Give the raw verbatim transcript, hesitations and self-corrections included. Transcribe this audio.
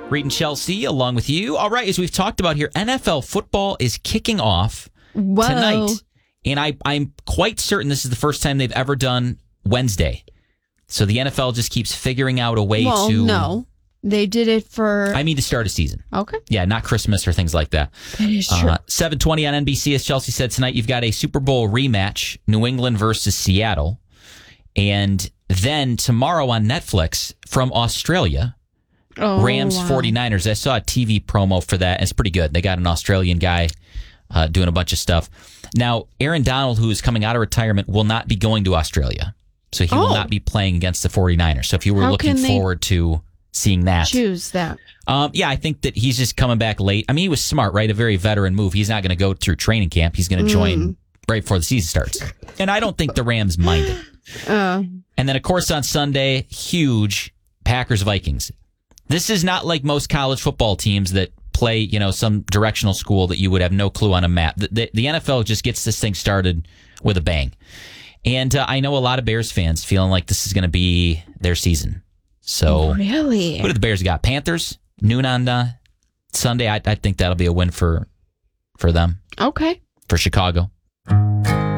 Reed and Chelsea, along with you. All right, as we've talked about here, N F L football is kicking off Whoa. tonight. And I, I'm quite certain this is the first time they've ever done Wednesday. So the N F L just keeps figuring out a way well, to... no. They did it for... I mean to start a season. Okay. Yeah, not Christmas or things like that. That is true. Uh, seven twenty on N B C, as Chelsea said tonight, you've got a Super Bowl rematch, New England versus Seattle. And then tomorrow on Netflix from Australia, oh, Rams wow. 49ers. I saw a T V promo for that. And it's pretty good. They got an Australian guy uh, doing a bunch of stuff. Now, Aaron Donald, who is coming out of retirement, will not be going to Australia. So he oh. will not be playing against the 49ers. So if you were How looking forward to seeing that. Choose that. Um, yeah, I think that he's just coming back late. I mean, he was smart, right? A very veteran move. He's not going to go through training camp. He's going to join mm. right before the season starts. And I don't think the Rams mind it. Uh, And then, of course, on Sunday, huge Packers-Vikings. This is not like most college football teams that play, you know, some directional school that you would have no clue on a map. The, the, the N F L just gets this thing started with a bang. And uh, I know a lot of Bears fans feeling like this is going to be their season. So, really? Who do the Bears got? Panthers, noon on uh, Sunday. I, I think that'll be a win for for them. Okay. For Chicago.